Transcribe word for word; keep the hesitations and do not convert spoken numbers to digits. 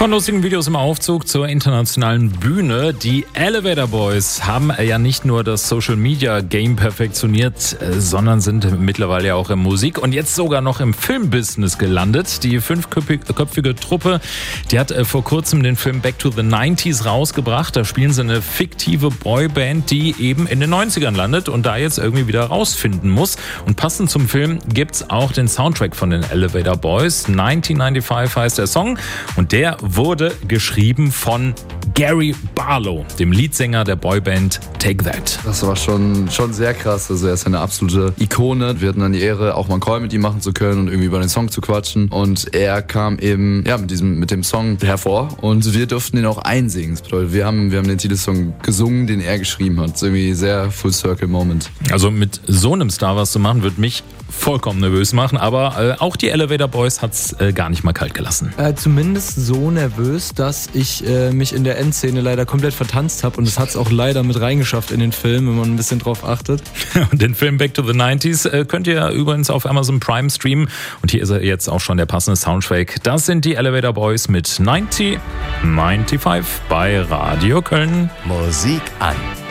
Von lustigen Videos im Aufzug zur internationalen Bühne. Die Elevator Boys haben ja nicht nur das Social Media Game perfektioniert, sondern sind mittlerweile ja auch in Musik und jetzt sogar noch im Filmbusiness gelandet. Die fünfköpfige Truppe, die hat vor kurzem den Film Back to the neunziger rausgebracht. Da spielen sie eine fiktive Boyband, die eben in den neunzigern landet und da jetzt irgendwie wieder rausfinden muss. Und passend zum Film gibt's auch den Soundtrack von den Elevator Boys. neunzehnhundertfünfundneunzig heißt der Song und der wurde geschrieben von Gary Barlow, dem Leadsänger der Boyband Take That. Das war schon, schon sehr krass. Also er ist eine absolute Ikone. Wir hatten dann die Ehre, auch mal einen Call mit ihm machen zu können und irgendwie über den Song zu quatschen. Und er kam eben ja, mit, diesem, mit dem Song hervor und wir durften den auch einsingen. Das bedeutet, wir haben, wir haben den Titelsong gesungen, den er geschrieben hat. Das ist irgendwie sehr Full Circle Moment. Also mit so einem Star was zu machen, wird mich vollkommen nervös machen, aber äh, auch die Elevator Boys hat's äh, gar nicht mal kalt gelassen. Äh, zumindest so nervös, dass ich äh, mich in der Endszene leider komplett vertanzt habe und es hat's auch leider mit reingeschafft in den Film, wenn man ein bisschen drauf achtet. Und den Film Back to the neunziger äh, könnt ihr übrigens auf Amazon Prime streamen und hier ist er jetzt auch schon der passende Soundtrack. Das sind die Elevator Boys mit neunzig fünfundneunzig bei Radio Köln. Musik an.